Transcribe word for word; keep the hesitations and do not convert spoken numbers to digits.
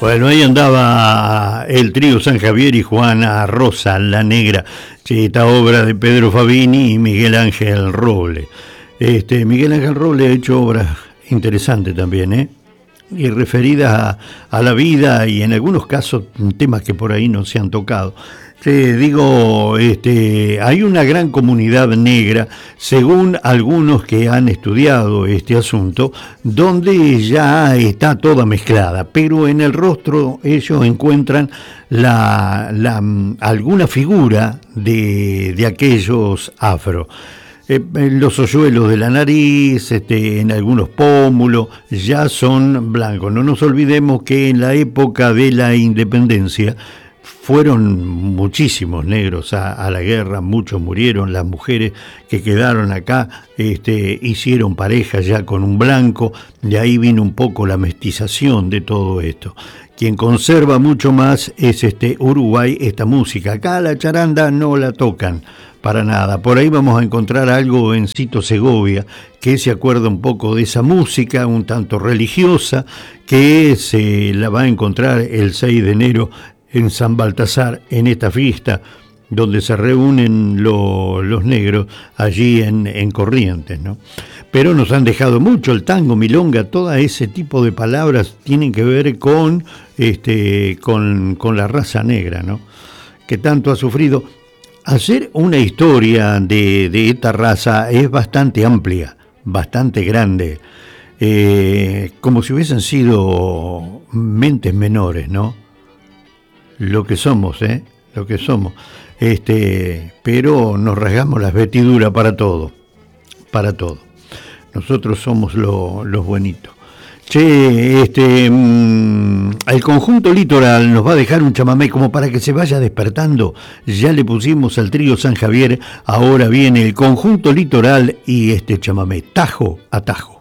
Bueno, ahí andaba el trío San Javier y Juana Rosa, la Negra, sí, esta obra de Pedro Fabini y Miguel Ángel Roble. Este, Miguel Ángel Roble ha hecho obras interesantes también, ¿eh? Y referidas a, a la vida y en algunos casos temas que por ahí no se han tocado. Te digo, este, hay una gran comunidad negra, según algunos que han estudiado este asunto, donde ya está toda mezclada, pero en el rostro ellos encuentran la, la, alguna figura de, de aquellos afro. Eh, los hoyuelos de la nariz, este, en algunos pómulos, ya son blancos. No nos olvidemos que en la época de la independencia fueron muchísimos negros a, a la guerra, muchos murieron, las mujeres que quedaron acá este, hicieron pareja ya con un blanco, y ahí vino un poco la mestización de todo esto. Quien conserva mucho más es este Uruguay, esta música. Acá la charanda no la tocan para nada. Por ahí vamos a encontrar algo en Cito Segovia, que se acuerda un poco de esa música, un tanto religiosa, que se la va a encontrar el seis de enero en San Baltasar, en esta fiesta donde se reúnen lo, los negros allí en, en Corrientes, ¿no? Pero nos han dejado mucho el tango, milonga, todo ese tipo de palabras tienen que ver con, este, con, con la raza negra, ¿no? Que tanto ha sufrido. Hacer una historia de, de esta raza es bastante amplia, bastante grande, eh, como si hubiesen sido mentes menores, ¿no? Lo que somos, ¿eh? Lo que somos. Este, pero nos rasgamos las vestiduras para todo, para todo. Nosotros somos lo, los buenitos. Che, este, mmm, el conjunto Litoral nos va a dejar un chamamé como para que se vaya despertando. Ya le pusimos al trío San Javier, ahora viene el conjunto Litoral y este chamamé, tajo a tajo.